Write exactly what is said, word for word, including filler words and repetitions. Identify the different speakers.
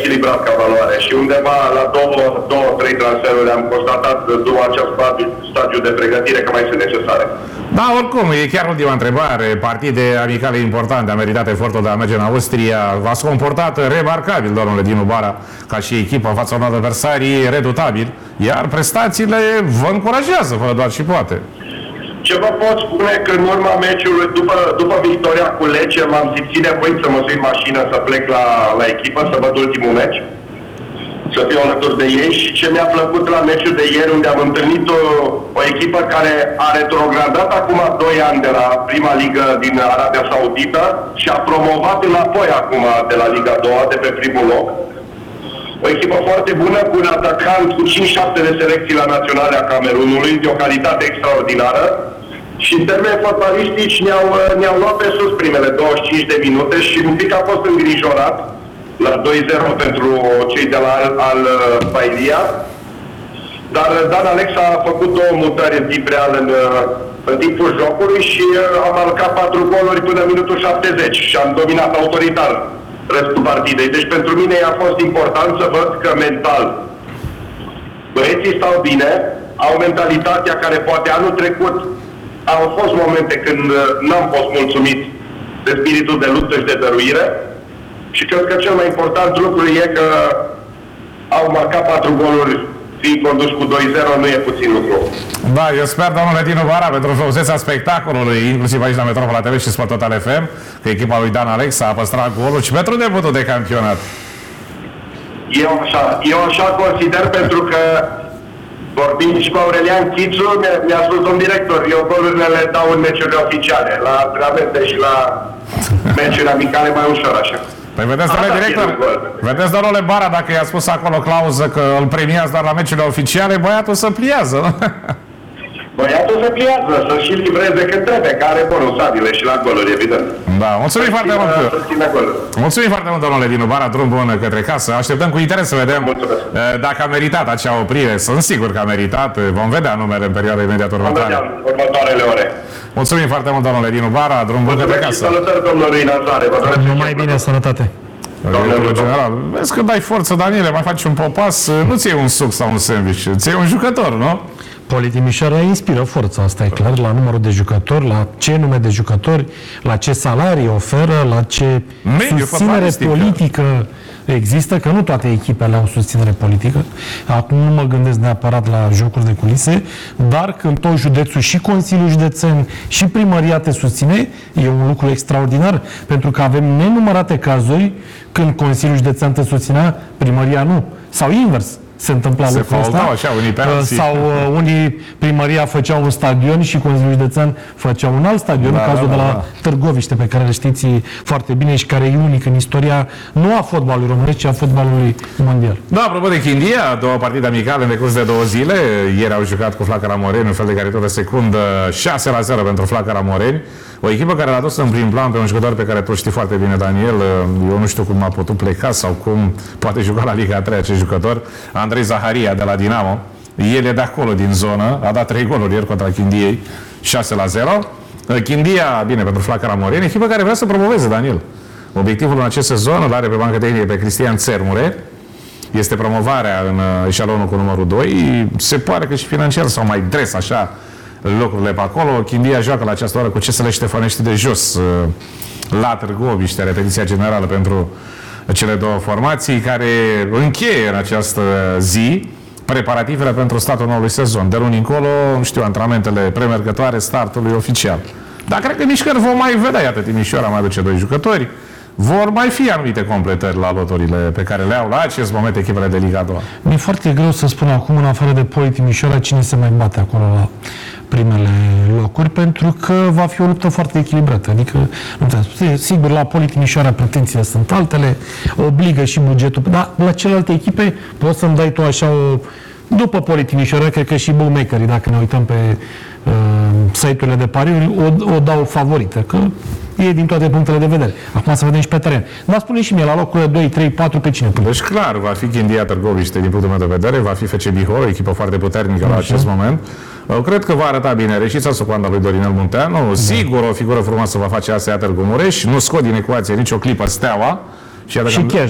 Speaker 1: echilibrat ca valoare și undeva la două, două, trei transferuri am constatat după acest stadiu de pregătire că mai sunt necesare.
Speaker 2: Da, oricum, e chiar ultima întrebare. Partide amicale importante, a meritat efortul de a merge în Austria. V-ați comportat remarcabil, domnule Dinu Bara, ca și echipa în fața unor adversarii redutabil, iar prestațiile vă încurajează, fără doar și poate.
Speaker 1: Ce vă pot spune că în urma meciului, după, după victoria cu Lecce, m-am simțit nevoit să mă sui în mașină, să plec la, la echipă, să văd ultimul meci, să fiu alături de ei. Și ce mi-a plăcut la meciul de ieri, unde am întâlnit o, o echipă care a retrogradat acum doi ani de la prima ligă din Arabia Saudită și a promovat înapoi acum de la Liga a doua, de pe primul loc. O echipă foarte bună, cu un atacant cu cinci șapte de selecții la naționale a Camerunului, de o calitate extraordinară. Și în termeni fotbalistici ne-au, ne-au luat pe sus primele douăzeci și cinci de minute și un pic a fost îngrijorat la doi zero pentru cei de la Al, Al Bailia. Dar Dan Alexa a făcut două mutări în timp real în, în timpul jocului și a marcat patru goluri până în minutul șaptezeci și am dominat autoritar restul partidei. Deci pentru mine a fost important să văd că mental băieții stau bine, au mentalitatea care poate anul trecut au fost momente când n-am fost mulțumit de spiritul de luptă și de dăruire și cred că cel mai important lucru e că au marcat patru goluri fiind condus cu doi zero, nu e puțin lucru.
Speaker 2: Da, eu sper, domnule Dinu Bara, pentru frumusețea spectacolului, inclusiv aici la Metropola T V și Sport Total F M, că echipa lui Dan Alexa a păstrat golul și pentru debutul de campionat.
Speaker 1: Eu așa, eu așa consider, pentru că vorbind și cu Aurelian Chițu, mi-a spus domn director, eu golurile le dau în meciurile oficiale, la antrenamente și la meciuri amicale mai ușor așa.
Speaker 2: Păi vedeți, domnule director, vedeți, domnule Bara, dacă i-a spus acolo clauză că îl premiați doar la meciurile oficiale, băiatul să pliază, nu?
Speaker 1: Băiatul se pliază, să și livreze când trebuie, care bonusabile și la goluri, evident.
Speaker 2: Da, mulțumim să foarte mult. Mulțumim foarte mult, domnule Dinu Bara, drum bun către casă. Așteptăm cu interes să vedem Mulțumesc. dacă a meritat acea oprire. Sunt sigur că a meritat. Vom vedea numele în perioada imediat următoare.
Speaker 1: următoarele ore.
Speaker 2: Mulțumim foarte mult, domnule Dinu Bara, drum bun către casă.
Speaker 1: Salutări, domnului Nazare.
Speaker 3: Numai bine, sănătate.
Speaker 2: Domnule general, vezi că dai forță, Daniele, mai faci un popas, nu-ți iei un suc sau un sandwich, ți iei un jucător, nu?
Speaker 3: Poli Timișoara inspiră forța, asta e clar, la numărul de jucători, la ce nume de jucători, la ce salarii oferă, la ce
Speaker 2: Mediu
Speaker 3: susținere politică există, că nu toate echipele au susținere politică. Acum nu mă gândesc neapărat la jocuri de culise, dar când tot județul și Consiliul Județean și primăria te susține, e un lucru extraordinar, pentru că avem nenumărate cazuri când Consiliul Județean te susținea, primăria nu. Sau invers. Se întâmpla
Speaker 2: se
Speaker 3: lucrul ăsta.
Speaker 2: Așa, unii
Speaker 3: sau uh, unii primăria făceau un stadion și Consiliul Județean făcea un alt stadion,
Speaker 2: da,
Speaker 3: în cazul
Speaker 2: da,
Speaker 3: de la
Speaker 2: da.
Speaker 3: Târgoviște, pe care le știți foarte bine și care e unic în istoria nu a fotbalului românesc, ci a fotbalului mondial.
Speaker 2: Da, apropo de Chindia, două partide amicale în decurs de două zile. Ieri au jucat cu Flacăra Moreni, un fel de caritate de secundă, șase la zero pentru Flacăra Moreni. O echipă care l-a dus în prim plan pe un jucător pe care tu știi foarte bine, Daniel. Eu nu știu cum a putut pleca sau cum poate juca la Liga a treia acest jucător. Andrei Zaharia de la Dinamo. El e de acolo, din zonă. A dat trei goluri ieri contra Chindiei, șase la zero. Chindia, bine, pentru Flacăra Moreni, echipă care vrea să promoveze, Daniel. Obiectivul în acest sezon îl are pe bancă tehnică pe Cristian Țermure. Este promovarea în eșalonul cu numărul doi. Se pare că și financiar s-au mai dres așa locurile pe acolo. Chindia joacă la această oră cu C S L Ștefănești de Jos la Târgoviște, repetiția generală pentru cele două formații, care încheie în această zi preparativele pentru startul noului sezon. De luni încolo, știu, antrenamentele premergătoare startului oficial. Dar cred că mișcări vom mai vedea. Iată, Timișoara mai aduce doi jucători. Vor mai fi anumite completări la loturile pe care le au la acest moment echipele de Liga a doua.
Speaker 3: Mi-e foarte greu să spun acum, în afară de Poli Timișoara, cine se mai bate acolo la primele locuri, pentru că va fi o luptă foarte echilibrată. Adică, nu te-am spus, sigur, la Poli Timișoara pretențiile sunt altele, obligă și bugetul, dar la celelalte echipe poți să-mi dai tu așa o... După Poli Timișoara, cred că și bookmakerii, dacă ne uităm pe uh, site-urile de pariuri, o, o dau favorită, că e din toate punctele de vedere. Acum să vedem și pe teren. Dar spune și mie, la locurile doi, trei, patru, pe cine pune?
Speaker 2: Deci clar, va fi Chindia Târgoviște din punctul meu de vedere, va fi F C Bihor, o echipă foarte puternică la acest moment. Eu cred că va arăta bine Reșița Sucoanda lui Dorinel Munteanu. Da. Sigur, o figură frumoasă va face Asea Târgu Mureș. Nu scot din ecuație nicio clipă Steaua.
Speaker 3: Și, și Chiaj.